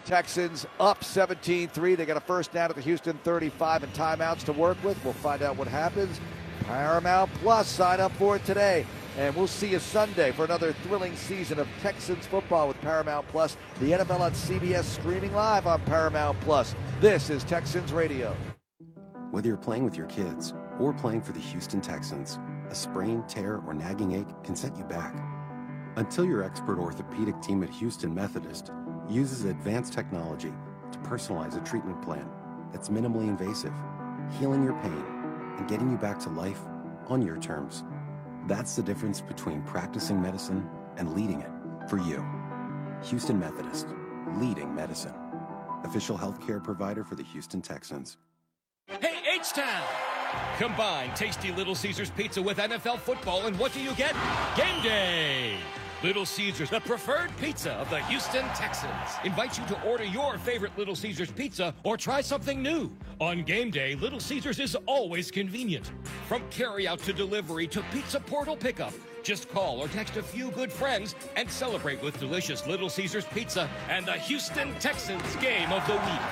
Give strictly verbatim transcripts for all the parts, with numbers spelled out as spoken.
Texans up seventeen three. They got a first down at the Houston thirty-five and timeouts to work with. We'll find out what happens. Paramount Plus, sign up for it today. And we'll see you Sunday for another thrilling season of Texans football with Paramount Plus. The N F L on C B S, streaming live on Paramount Plus. This is Texans Radio. Whether you're playing with your kids or playing for the Houston Texans, a sprain, tear, or nagging ache can set you back. Until your expert orthopedic team at Houston Methodist uses advanced technology to personalize a treatment plan that's minimally invasive, healing your pain and getting you back to life on your terms. That's the difference between practicing medicine and leading it for you. Houston Methodist, leading medicine. Official healthcare provider for the Houston Texans. Hey, H-Town! Combine tasty Little Caesars pizza with N F L football, and what do you get? Game day! Little Caesars, the preferred pizza of the Houston Texans, invites you to order your favorite Little Caesars pizza or try something new. On game day, Little Caesars is always convenient. From carry-out to delivery to pizza portal pickup, just call or text a few good friends and celebrate with delicious Little Caesars pizza and the Houston Texans game of the week.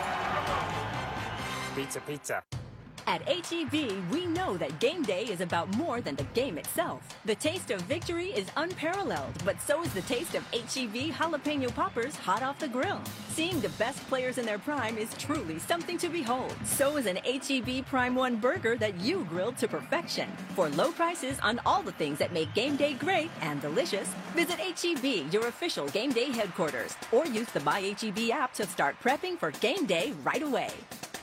Pizza, pizza. At H E B, we know that game day is about more than the game itself. The taste of victory is unparalleled, but so is the taste of H E B jalapeno poppers hot off the grill. Seeing the best players in their prime is truly something to behold. So is an H E B Prime One burger that you grilled to perfection. For low prices on all the things that make game day great and delicious, visit H E B, your official game day headquarters, or use the My H E B app to start prepping for game day right away.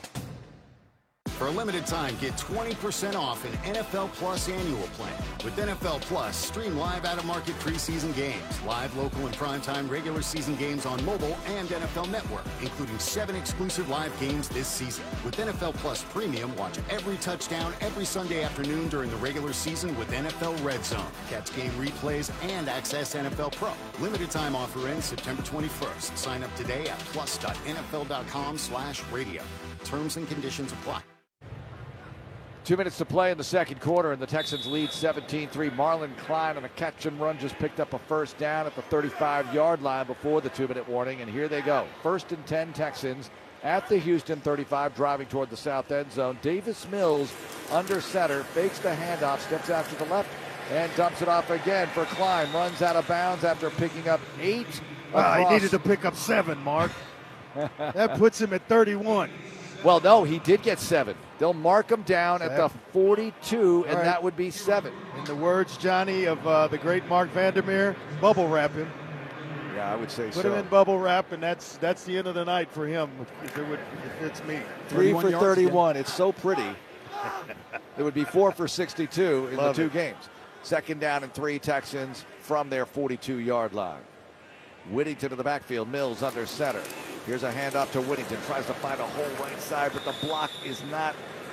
For a limited time, get twenty percent off an N F L Plus annual plan. With N F L Plus, stream live out-of-market preseason games, live, local, and primetime regular season games on mobile and N F L Network, including seven exclusive live games this season. With N F L Plus Premium, watch every touchdown every Sunday afternoon during the regular season with N F L Red Zone. Catch game replays and access N F L Pro. Limited time offer ends September twenty-first. Sign up today at plus dot N F L dot com slash radio. Terms and conditions apply. Two minutes to play in the second quarter, and the Texans lead seventeen three. Marlon Klein on a catch and run just picked up a first down at the thirty-five-yard line before the two-minute warning, and here they go. First and ten Texans at the Houston thirty-five, driving toward the south end zone. Davis Mills under center, fakes the handoff, steps out to the left, and dumps it off again for Klein. Runs out of bounds after picking up eight. Well, he needed to pick up seven, Mark. That puts him at thirty-one. Well, no, he did get seven. They'll mark him down seven. At the forty-two, and right. That would be seven. In the words, Johnny, of uh, the great Mark Vandermeer, bubble wrap him. Yeah, I would say Put so. Put him in bubble wrap, and that's that's the end of the night for him, if, it would, if it's me. Three for thirty-one. It's so pretty. It would be four for sixty-two in Love the two it. games. Second down and three, Texans from their forty-two-yard line. Whittington to the backfield. Mills under center. Here's a handoff to Whittington. Tries to find a hole right side, but the block is not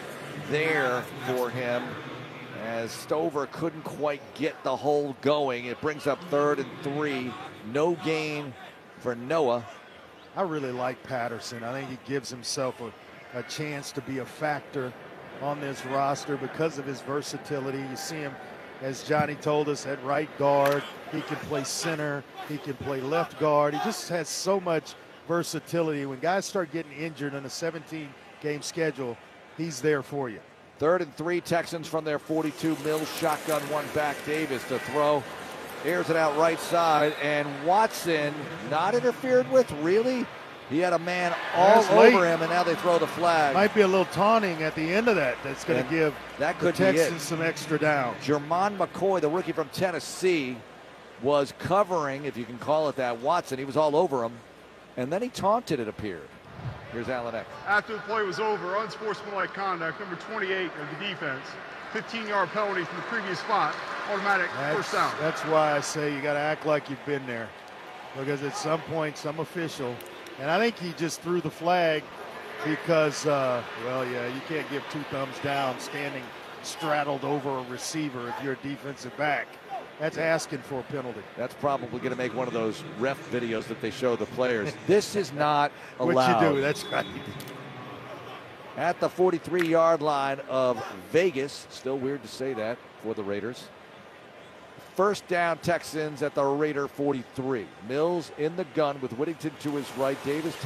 there for him, as Stover couldn't quite get the hole going. It brings up third and three. No gain for Noah. I really like Patterson. I think he gives himself a, a chance to be a factor on this roster because of his versatility. You see him, as Johnny told us, at right guard. He can play center. He can play left guard. He just has so much versatility. When guys start getting injured on a seventeen-game schedule, he's there for you. Third and three, Texans from their forty-two. Mills shotgun one back. Davis to throw. Airs it out right side, and Watson not interfered with, really? He had a man all That's over late. him, and now they throw the flag. Might be a little taunting at the end of that. That's going to give that could the Texans some extra down. Jermon McCoy, the rookie from Tennessee, was covering, if you can call it that, Watson. He was all over him, and then he taunted, it appeared. Here's Alan Eck. After the play was over, unsportsmanlike conduct, number twenty-eight of the defense, fifteen-yard penalty from the previous spot, automatic That's, first down. That's why I say you got to act like you've been there, because at some point, some official, and I think he just threw the flag because, uh, well, yeah, you can't give two thumbs down standing straddled over a receiver if you're a defensive back. That's asking for a penalty. That's probably going to make one of those ref videos that they show the players. This is not allowed. What you do, that's right. At the forty-three-yard line of Vegas. Still weird to say that for the Raiders. First down, Texans at the Raider forty-three. Mills in the gun with Whittington to his right. Davis